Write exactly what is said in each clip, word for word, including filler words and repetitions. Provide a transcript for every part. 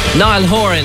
Niall Horan.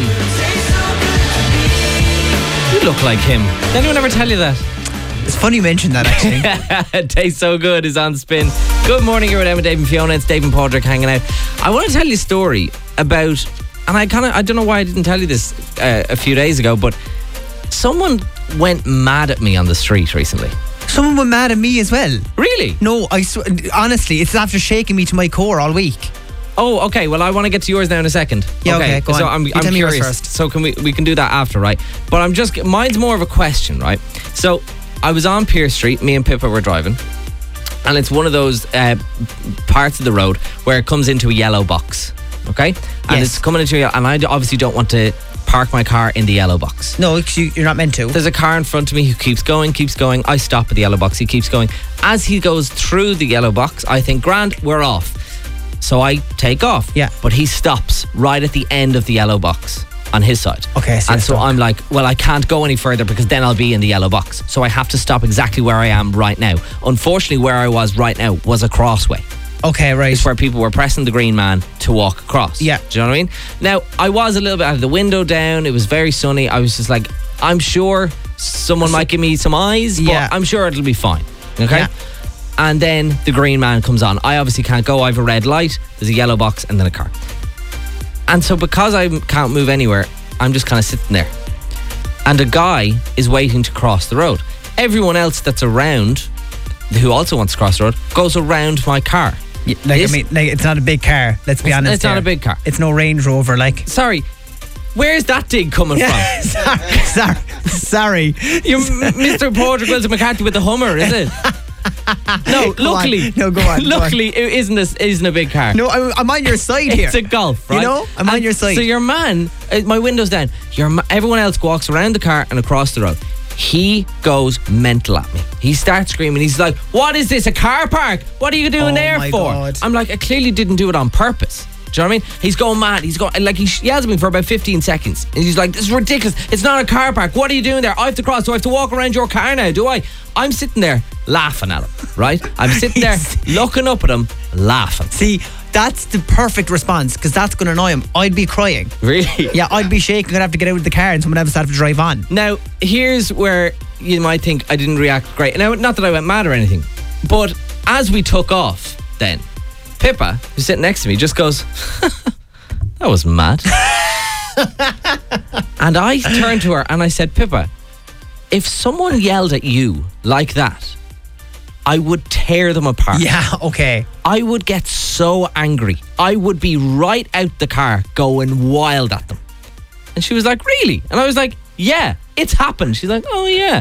You look like him. Did anyone ever tell you that? It's funny you mentioned that, actually. It tastes so good is on Spin. Good morning, you're with Emma, Dave and Fiona. It's Dave and Padraig hanging out. I want to tell you a story about, and I kind of, I don't know why I didn't tell you this uh, a few days ago, but someone went mad at me on the street recently. Someone went mad at me as well. Really? No, I sw- honestly, it's after shaking me to my core all week. Oh, okay. Well, I want to get to yours now in a second. Yeah, okay, go so on. I'm, You I'm tell me yours curious. first. So can we we can do that after, right? But I'm just mine's more of a question, right? So I was on Pierce Street. Me and Pippa were driving, and it's one of those uh, parts of the road where it comes into a yellow box. Okay, and Yes. it's coming into a, and I obviously don't want to park my car in the yellow box. No, you- you're not meant to. There's a car in front of me who keeps going, keeps going. I stop at the yellow box. He keeps going. As he goes through the yellow box, I think, grand, we're off. So I take off. Yeah. But he stops right at the end of the yellow box on his side. Okay, so and you're so stuck. I'm like, well, I can't go any further because then I'll be in the yellow box. So I have to stop exactly where I am right now. Unfortunately, where I was right now was a crossway. Okay, right. It's where people were pressing the green man to walk across. Yeah. Do you know what I mean? Now, I was a little bit out of the window down. It was very sunny. I was just like, I'm sure someone might give me some eyes, but Yeah. I'm sure it'll be fine. Okay? Yeah. And then the green man comes on. I obviously can't go. I have a red light. There's a yellow box and then a car. And so because I can't move anywhere, I'm just kind of sitting there. And a guy is waiting to cross the road. Everyone else that's around, who also wants to cross the road, goes around my car. Yeah, like, This- I mean, like, it's not a big car. Let's be It's- honest. it's not there. a big car. It's no Range Rover, like. Sorry, where's that dig coming Yeah, from? sorry, sorry, sorry. You're M- Mister Padraig Wilson McCarthy with the Hummer, is it? No, Go on. luckily, No, go on, go on. luckily, it isn't a, isn't a big car. No, I'm, I'm on your side here. It's a Golf, right? You know, I'm on And your side. So your man, uh, my window's down. Your ma- everyone else walks around the car and across the road. He goes mental at me. He starts screaming. He's like, "What is this? A car park? What are you doing Oh there my for?" God. I'm like, "I clearly didn't do it on purpose." Do you know what I mean? He's going mad. He's going like he yells at me for about fifteen seconds, and he's like, "This is ridiculous. It's not a car park. What are you doing there? I have to cross. Do I have to walk around your car now? Do I?" I'm sitting there laughing at him. Right? I'm sitting there looking up at him, laughing. See, that's the perfect response because that's going to annoy him. I'd be crying. Really? Yeah, I'd be shaking. I'd have to get out of the car and someone else would have to drive on. Now, here's where you might think I didn't react great. Now, not that I went mad or anything, but as we took off, then Pippa, who's sitting next to me, just goes, "That was mad." And I turned to her and I said, "Pippa, if someone yelled at you like that, I would tear them apart. Yeah, okay. I would get so angry. I would be right out the car going wild at them." And she was like, "Really?" And I was like, "Yeah, it's happened." She's like, "Oh, yeah."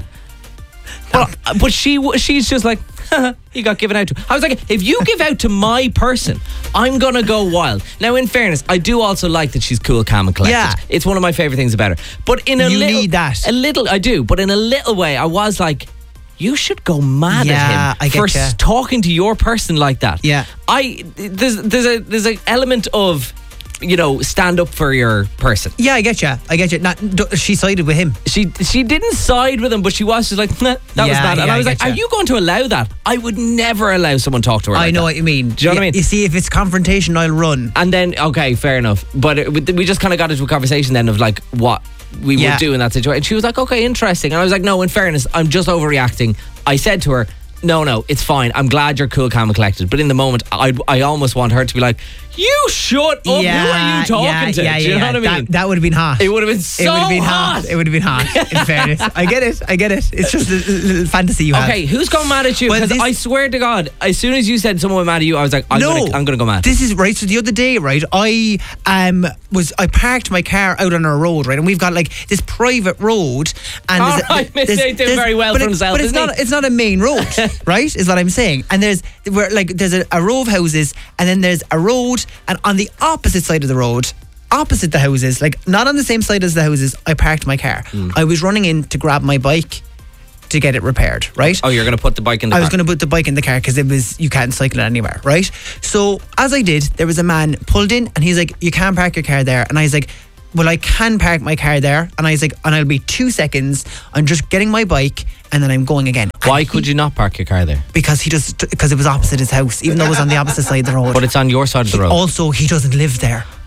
But, but she she's just like, "He got given out to." I was like, if you give out to my person, I'm going to go wild. Now, in fairness, I do also like that she's cool, calm and collected. Yeah. It's one of my favourite things about her. But in a You little... need that. A little, I do. But in a little way, I was like, you should go mad Yeah, at him I get for ya. s- talking to your person like that. Yeah. I there's there's a there's an element of, you know, stand up for your person. Yeah, I get you. I get you. Not, d- she sided with him. She she didn't side with him, but she was just like, nah, that was Yeah, bad. And yeah, I was I like, getcha. are you going to allow that? I would never allow someone talk to her. I like know that. what you mean. Do you know what I Yeah, mean? You see, if it's confrontation, I'll run. And then, okay, fair enough. But it, we just kind of got into a conversation then of like what we Yeah. would do in that situation. And she was like, okay, interesting. And I was like, no, in fairness, I'm just overreacting. I said to her, no, no, it's fine. I'm glad you're cool, calm and collected. But in the moment, I I almost want her to be like, you shut up. Who are you talking yeah, to? Yeah, do you yeah, know what I that, mean? that would have been hot. It would have been so It would have been hot. hot. It would have been hot. In fairness, I get it. I get it. It's just a little fantasy you have. Okay, who's going mad at you? Well, Because this- I swear to God, as soon as you said someone was mad at you, I was like, I'm no, gonna, I'm gonna go mad. This is right. So the other day, right, I um was I parked my car out on our road, right, and we've got like this private road, and All there's a- right, there's- Mister He did there's- very well but for it- himself, But it's isn't not. he? It's not a main road, right? Is what I'm saying. And there's where like there's a, a row of houses, and then there's a road, and on the opposite side of the road, opposite the houses, like not on the same side as the houses, I parked my car. Mm. I was running in to grab my bike to get it repaired, right? Oh, you're gonna put the bike in the I was car. going to put the bike in the car because it was you can't cycle it anywhere, right? So as I did, there was a man pulled in and he's like, "You can't park your car there," and I was like, "Well, I can park my car there," and I was like, "And I'll be two seconds. I'm just getting my bike and then I'm going again." Why And could he- you not park your car there? Because he just because it was opposite his house, even though it was on the opposite side of the road. But it's on your side of the road. Also, he doesn't live there,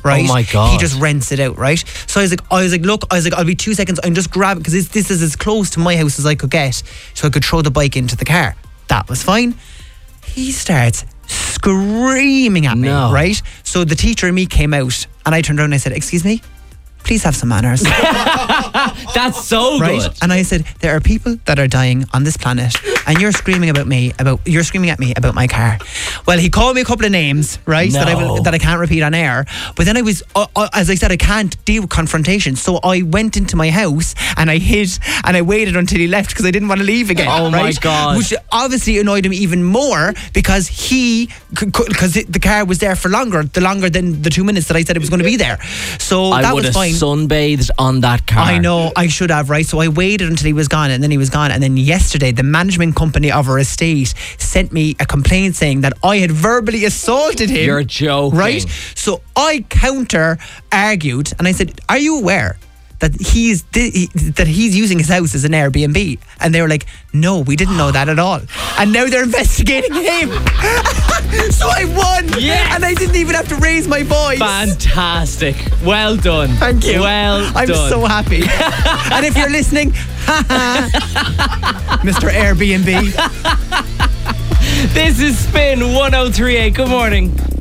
right? Oh my God. He just rents it out, right? So I was like, I was like, look, I was like, I'll be two seconds. I'm just grabbing because this, this is as close to my house as I could get, so I could throw the bike into the car. That was fine. He starts screaming at me, No. right? So the teacher and me came out, and I turned around and I said, "Excuse me, please have some manners." That's so Right? good. And I said, there are people that are dying on this planet, and you're screaming about me about you're screaming at me about my car. Well, he called me a couple of names, right? That I will, No. that I can't repeat on air. But then I was, uh, uh, as I said, I can't deal with confrontation. So I went into my house and I hid and I waited until he left because I didn't want to leave again. Oh my right? God. Which obviously annoyed him even more because he because the car was there for longer, the longer than the two minutes that I said it was going to be there. So I that would was have fine. sunbathed on that car. I know, I should have, right? So I waited until he was gone, and then he was gone. And then yesterday, the management company of our estate sent me a complaint saying that I had verbally assaulted him. You're joking. Right? So I counter argued, and I said, "Are you aware that he's th- that he's using his house as an Airbnb?" And they were like, "No, we didn't know that at all." And now they're investigating him. So I won. Yes. And I didn't even have to raise my voice. Fantastic. Well done. Thank you. Well I'm done. so happy. And if you're listening, Mister Airbnb. This is Spin one oh three point eight. Good morning.